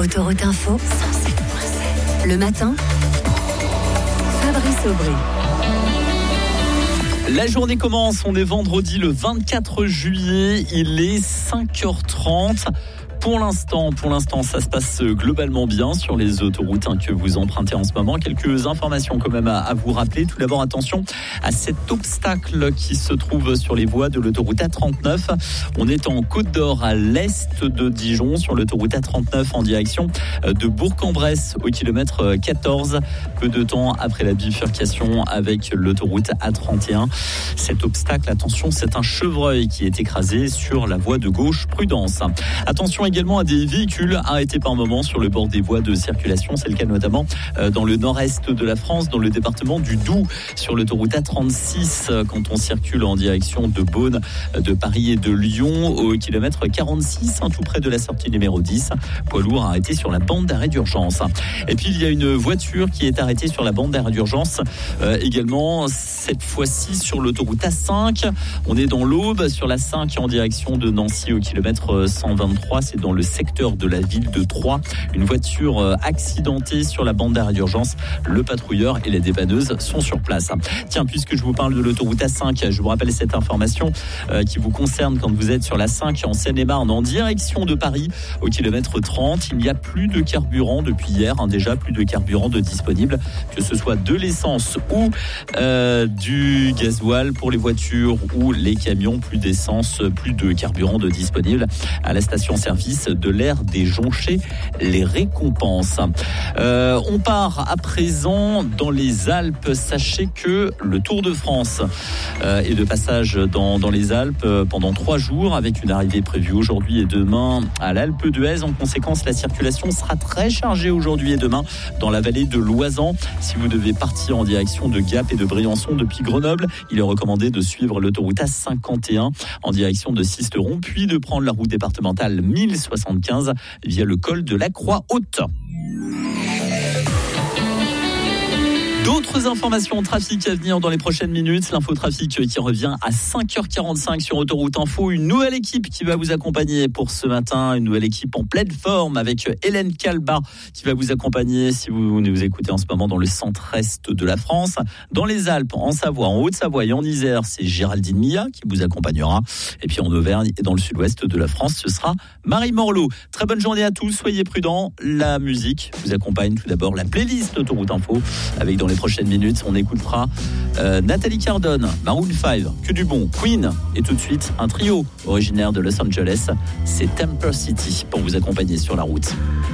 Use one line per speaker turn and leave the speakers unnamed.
Autoroute Info, 107.7. Le matin, Fabrice Aubry.
La journée commence, on est vendredi le 24 juillet, il est 5h30. Pour l'instant, ça se passe globalement bien sur les autoroutes que vous empruntez en ce moment. Quelques informations quand même à vous rappeler. Tout d'abord, attention à cet obstacle qui se trouve sur les voies de l'autoroute A39. On est en Côte d'Or, à l'est de Dijon, sur l'autoroute A39 en direction de Bourg-en-Bresse au kilomètre 14. Peu de temps après la bifurcation avec l'autoroute A31. Cet obstacle, attention, c'est un chevreuil qui est écrasé sur la voie de gauche. Prudence. Attention également à des véhicules arrêtés par moment sur le bord des voies de circulation. C'est le cas notamment dans le nord-est de la France, dans le département du Doubs, sur l'autoroute A36, quand on circule en direction de Beaune, de Paris et de Lyon, au kilomètre 46, tout près de la sortie numéro 10. Poids lourd arrêté sur la bande d'arrêt d'urgence. Et puis il y a une voiture qui est arrêtée sur la bande d'arrêt d'urgence, également cette fois-ci sur l'autoroute A5. On est dans l'Aube, sur la 5 en direction de Nancy au kilomètre 123. C'est dans le secteur de la ville de Troyes. Une voiture accidentée sur la bande d'arrêt d'urgence. Le patrouilleur et les dépanneuses sont sur place. Tiens, puisque je vous parle de l'autoroute A5, je vous rappelle cette information qui vous concerne quand vous êtes sur la 5 en Seine-et-Marne en direction de Paris au kilomètre 30. Il n'y a plus de carburant depuis hier, déjà plus de carburant de disponible, que ce soit de l'essence ou du gasoil pour les voitures ou les camions. Plus d'essence, plus de carburant de disponible à la station-service de l'aire des Jonchets, les récompenses. On part à présent dans les Alpes. Sachez que le Tour de France est de passage dans les Alpes pendant 3 jours, avec une arrivée prévue aujourd'hui et demain à l'Alpe d'Huez. En conséquence, la circulation sera très chargée aujourd'hui et demain dans la vallée de l'Oisans. Si vous devez partir en direction de Gap et de Briançon depuis Grenoble, il est recommandé de suivre l'autoroute A51 en direction de Sisteron, puis de prendre la route départementale 1075 via le col de la Croix-Haute. D'autres informations trafic à venir dans les prochaines minutes. L'infotrafic qui revient à 5h45 sur Autoroute Info. Une nouvelle équipe qui va vous accompagner pour ce matin. Une nouvelle équipe en pleine forme avec Hélène Calbat qui va vous accompagner si vous nous écoutez en ce moment dans le centre-est de la France. Dans les Alpes, en Savoie, en Haute-Savoie et en Isère, c'est Géraldine Milla qui vous accompagnera. Et puis en Auvergne et dans le sud-ouest de la France, ce sera Marie Morlot. Très bonne journée à tous. Soyez prudents. La musique vous accompagne tout d'abord. La playlist Autoroute Info avec dans les prochaines minutes, on écoutera Nathalie Cardone, Maroon 5, que du bon, Queen, et tout de suite un trio originaire de Los Angeles, c'est Temper City pour vous accompagner sur la route.